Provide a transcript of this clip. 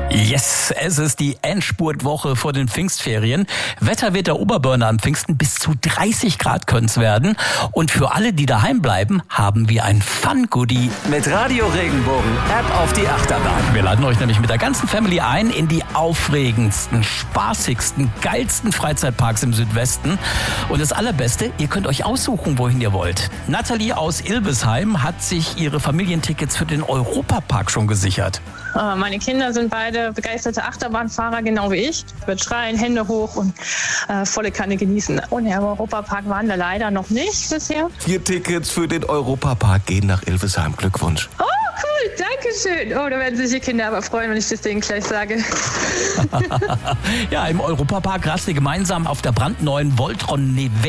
Yes, es ist die Endspurtwoche vor den Pfingstferien. Wetter wird der Oberburner am Pfingsten, bis zu 30 Grad können es werden. Und für alle, die daheim bleiben, haben wir ein Fun-Goodie. Mit Radio Regenbogen App auf die Achterbahn. Wir laden euch nämlich mit der ganzen Family ein in die aufregendsten, spaßigsten, geilsten Freizeitparks im Südwesten. Und das Allerbeste, ihr könnt euch aussuchen, wohin ihr wollt. Nathalie aus Ilbesheim hat sich ihre Familientickets für den Europapark schon gesichert. Meine Kinder sind beide begeisterte Achterbahnfahrer, genau wie ich. Wird schreien, Hände hoch und volle Kanne genießen. Und im Europapark waren wir leider noch nicht bisher. 4 Tickets für den Europapark gehen nach Ilvesheim. Glückwunsch. Oh, cool, danke schön. Oh, da werden sich die Kinder aber freuen, wenn ich das denen gleich sage. Ja, im Europapark rast ihr gemeinsam auf der brandneuen Voltron Nevada